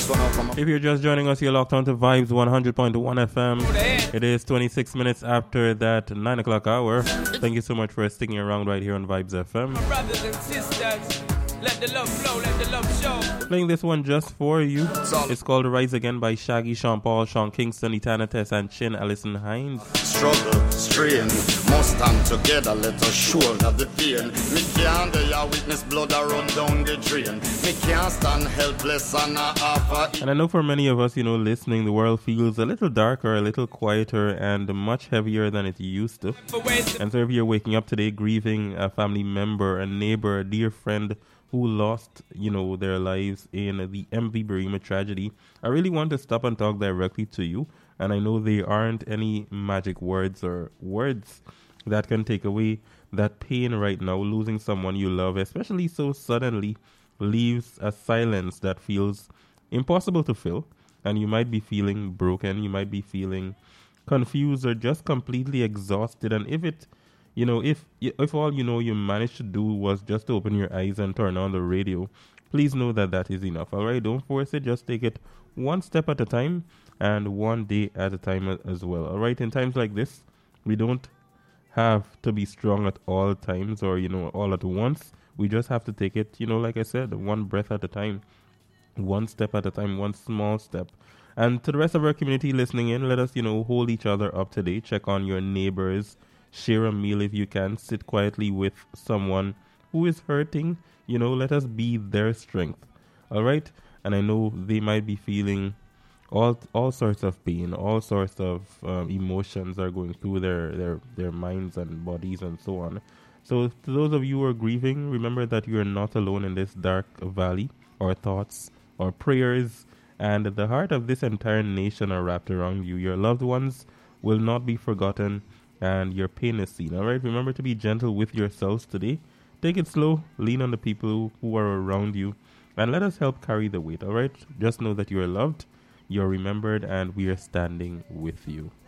If you're just joining us, you're locked on to Vibes 100.1 FM. It is 26 minutes after that 9 o'clock hour. Thank you so much for sticking around right here on Vibes FM. My brothers and sisters, let the love flow, let the love show. Playing this one just for you. It's called Rise Again by Shaggy, Sean Paul, Sean Kingston, Etana Tess, and Chin Allison Hines. Struggle, strain, must stand together, let us shoulder the pain. Me can't dare witness blood a run down the drain. Me can't stand helpless and a half. And I know for many of us, listening, the world feels a little darker, a little quieter, and much heavier than it used to. And so if you're waking up today grieving a family member, a neighbor, a dear friend who lost, their lives in the MV Burima tragedy, I really want to stop and talk directly to you. And I know there aren't any magic words or words that can take away that pain right now. Losing someone you love, especially so suddenly, leaves a silence that feels impossible to fill. And you might be feeling broken, you might be feeling confused or just completely exhausted. And if all you managed to do was just to open your eyes and turn on the radio, please know that is enough. All right, don't force it. Just take it one step at a time and one day at a time as well. All right, in times like this, we don't have to be strong at all times or all at once. We just have to take it, like I said, one breath at a time, one step at a time, one small step. And to the rest of our community listening in, let us hold each other up today. Check on your neighbors. Share a meal if you can. Sit quietly with someone who is hurting. Let us be their strength. All right? And I know they might be feeling all sorts of pain, all sorts of emotions are going through their minds and bodies and so on. So to those of you who are grieving, remember that you are not alone in this dark valley. Our thoughts, our prayers, and the heart of this entire nation are wrapped around you. Your loved ones will not be forgotten, and your pain is seen. All right, remember to be gentle with yourselves today. Take it slow, lean on the people who are around you, and let us help carry the weight. All right, just know that you are loved, you're remembered, and we are standing with you.